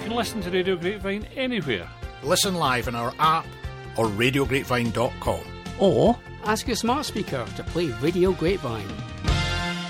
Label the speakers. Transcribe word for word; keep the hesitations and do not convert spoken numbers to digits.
Speaker 1: can listen to Radio Grapevine anywhere.
Speaker 2: Listen live on our app or radio grapevine dot com.
Speaker 3: Or ask your smart speaker to play Radio Grapevine.